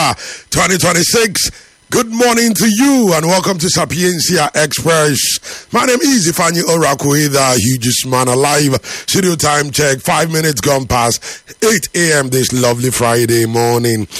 November 2026. Good morning to you and welcome to Sapiencia Express. My name is Ifani Oraku, the hugest man alive. Studio time check, 5 minutes gone past 8 a.m. this lovely Friday morning.